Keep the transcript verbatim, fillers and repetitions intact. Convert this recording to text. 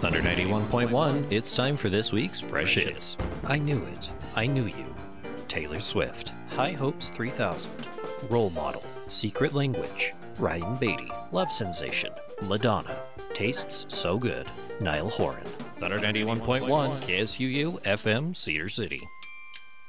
Thunder ninety-one point one, it's time for this week's Fresh Hits. I Knew It, I Knew You. Taylor Swift. High Hopes three thousand. Role Model. Secret Language. Ryan Beatty. Love Sensation. Madonna. Tastes So Good. Niall Horan. Thunder ninety-one point one, K S U U F M, Cedar City.